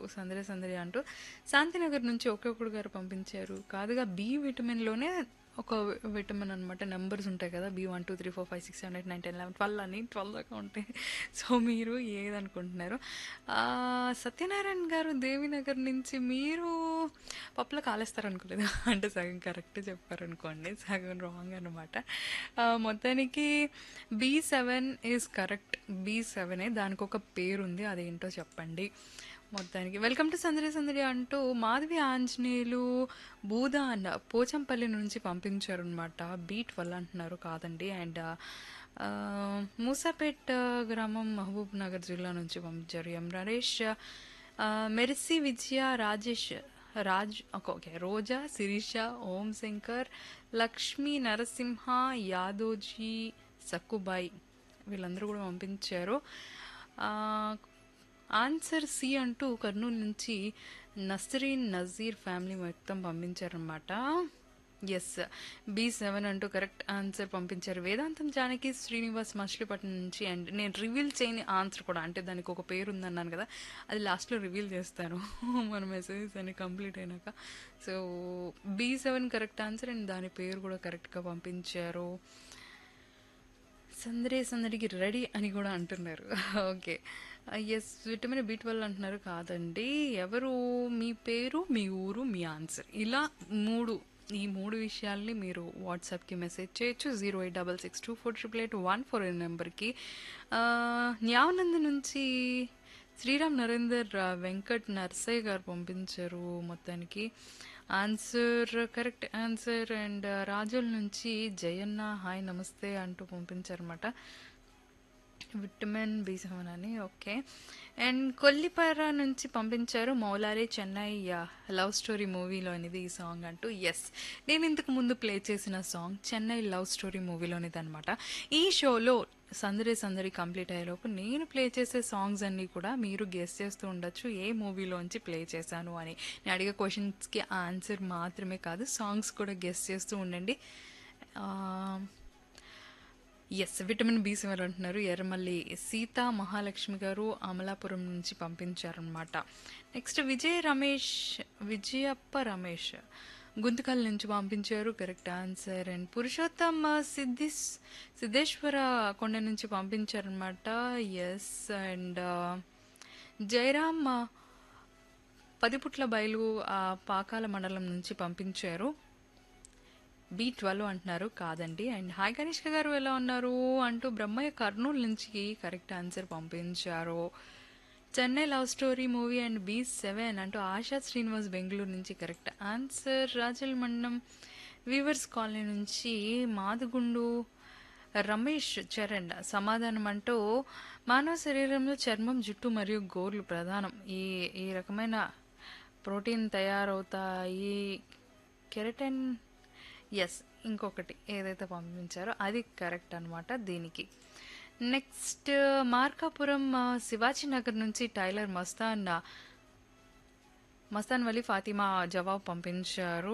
సందడి సందడి అంటూ శాంతినగర్ నుంచి ఒక్కొక్కడు గారు పంపించారు. కాదుగా బి విటమిన్‌లోనే ఒక విటమిన్ అనమాట. నంబర్స్ ఉంటాయి కదా! B1 2 3 4 5 6 7 8 9 10 11 12 అని 12 దాకా ఉంటాయి. సో, మీరు ఏదనుకుంటున్నారో. సత్యనారాయణ గారు దేవినగర్ నుంచి మీరు పప్పులో కాలేస్తారనుకోలేదు. అంటే సగం కరెక్ట్ చెప్పారనుకోండి. సగం రాంగ్ అనమాట. మొత్తానికి B7 ఈజ్ కరెక్ట్. B7 దానికి ఒక పేరుంది. అదేంటో చెప్పండి. మొత్తానికి వెల్కమ్ టు సందడి సందడి అంటూ మాధవి ఆంజనేయులు బూదా అన్న పోచంపల్లి నుంచి పంపించారనమాట. B12 అంటున్నారు కాదండి. అండ్ మూసాపేట్ గ్రామం మహబూబ్ నగర్ జిల్లా నుంచి పంపించారు. ఎం నరేష్, మెర్సీ విజయ, రాజేష్ రాజ్ ఓకే రోజా, శిరీష, ఓం శంకర్, లక్ష్మీ నరసింహ, యాదోజీ, సక్కుబాయి వీళ్ళందరూ కూడా పంపించారు. ఆ, ఆన్సర్ సి అంటూ కర్నూలు నుంచి నస్రీన్ నజీర్ ఫ్యామిలీ మొత్తం పంపించారనమాట. ఎస్, B7 అంటూ కరెక్ట్ ఆన్సర్ పంపించారు. వేదాంతం జానకి శ్రీనివాస్ మచిలీపట్నం నుంచి. అండ్ నేను రివీల్ చేయని ఆన్సర్ కూడా, అంటే దానికి ఒక పేరు ఉందన్నాను కదా, అది లాస్ట్లో రివీల్ చేస్తాను మన మెసేజెస్ అన్ని కంప్లీట్ అయినాక. So B7 correct answer and దాని పేరు కూడా కరెక్ట్గా పంపించారు. సందడి సందడికి రెడీ అని కూడా అంటున్నారు. ఓకే, ఎస్ విటమిన్ B12 అంటున్నారు కాదండి. ఎవరు మీ పేరు, మీ ఊరు, మీ ఆన్సర్, ఇలా ఈ మూడు విషయాల్ని మీరు వాట్సాప్కి మెసేజ్ చేయొచ్చు. 08662488814 అనే నెంబర్కి. న్యావనంద నుంచి శ్రీరామ్ నరేందర్ వెంకట్ నర్సయ్య గారు పంపించారు. మొత్తానికి ఆన్సర్ కరెక్ట్ ఆన్సర్. అండ్ రాజుల నుంచి జయన్న హాయ్ నమస్తే అంటూ పంపించారన్నమాట. విటమిన్ B7 అని. ఓకే, అండ్ కొల్లిపార నుంచి పంపించారు మౌలారే చెన్నై లవ్ స్టోరీ మూవీలోనిది ఈ సాంగ్ అంటూ. ఎస్, నేను ఇంతకు ముందు ప్లే చేసిన సాంగ్ చెన్నై లవ్ స్టోరీ మూవీలోనిది అనమాట. ఈ షోలో సందడి సందడి కంప్లీట్ అయ్యేలోపు నేను ప్లే చేసే సాంగ్స్ అన్నీ కూడా మీరు గెస్ చేస్తూ ఉండొచ్చు ఏ మూవీలోంచి ప్లే చేశాను అని. నేను అడిగే క్వశ్చన్స్కి ఆన్సర్ మాత్రమే కాదు, సాంగ్స్ కూడా గెస్ చేస్తూ ఉండండి. ఎస్, విటమిన్ B7 అంటున్నారు. ఎర్రమల్లి సీతా మహాలక్ష్మి గారు అమలాపురం నుంచి పంపించారనమాట. నెక్స్ట్ విజయప్ప రమేష్ గుంతకల్ నుంచి పంపించారు correct answer. And Purushottam Siddheshwara కొండ నుంచి పంపించారనమాట. ఎస్, అండ్ జయరామ్ పదిపుట్ల బయలు పాకాల మండలం నుంచి పంపించారు. B12 అంటున్నారు కాదండి. అండ్ హాయ్ కనిష్క గారు ఎలా ఉన్నారు అంటూ బ్రహ్మయ్య కర్నూలు నుంచి కరెక్ట్ ఆన్సర్ పంపించారు. Chennai love story movie and B7 అంటూ ఆశా శ్రీనివాస్ బెంగళూరు నుంచి కరెక్ట్ ఆన్సర్. రాజల్ మండలం వీవర్స్ కాలనీ నుంచి మాదుగుండు రమేష్ చరణ్ సమాధానం అంటూ మానవ శరీరంలో చర్మం, జుట్టు మరియు గోర్లు ప్రధానం. ఈ రకమైన ప్రోటీన్ తయారవుతాయి. కెరటిన్. ఎస్, ఇంకొకటి ఏదైతే పంపించారో అది కరెక్ట్ అనమాట దీనికి. నెక్స్ట్ మార్కాపురం శివాజీనగర్ నుంచి టైలర్ మస్తాన్ వలి ఫాతిమా జవాబు పంపించారు.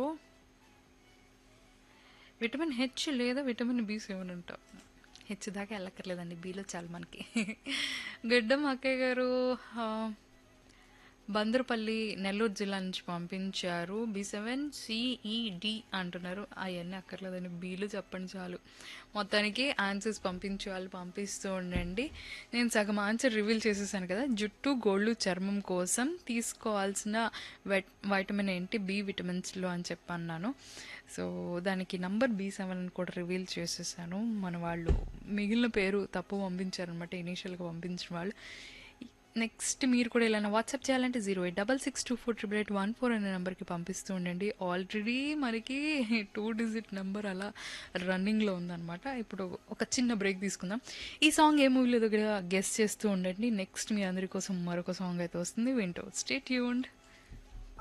విటమిన్ H లేదా విటమిన్ B7 ఉంటాం. H దాకా వెళ్ళక్కర్లేదండి, బీలో చాలు మనకి. గడ్డం అక్కయ్య గారు బందరుపల్లి నెల్లూరు జిల్లా నుంచి పంపించారు. B7 CED అంటున్నారు. అవన్నీ అక్కర్లేదండి, బీలు చెప్పండి చాలు. మొత్తానికి ఆన్సర్స్ పంపిస్తూ ఉండండి. నేను సగం ఆన్సర్ రివీల్ చేసేసాను కదా. జుట్టు, గోళ్ళు, చర్మం కోసం తీసుకోవాల్సిన వైటమిన్ ఏంటి B విటమిన్స్లో అని చెప్పన్నాను. సో దానికి నంబర్ B7 కూడా రివీల్ చేసేసాను. మన వాళ్ళు మిగిలిన పేరు తప్పు పంపించారనమాట, ఇనీషియల్గా పంపించిన వాళ్ళు. నెక్స్ట్ మీరు కూడా ఇలా వాట్సాప్ చేయాలంటే 08662488814 అనే నెంబర్కి పంపిస్తూ ఉండండి. ఆల్రెడీ మనకి 2 డిజిట్ నెంబర్ అలా రన్నింగ్లో ఉందన్నమాట. ఇప్పుడు ఒక చిన్న బ్రేక్ తీసుకుందాం. ఈ సాంగ్ ఏ మూవీలో దగ్గర గెస్ట్ చేస్తూ ఉండండి. నెక్స్ట్ మీ అందరి కోసం మరొక సాంగ్ అయితే వస్తుంది, వింటూ స్టే ట్యూన్డ్.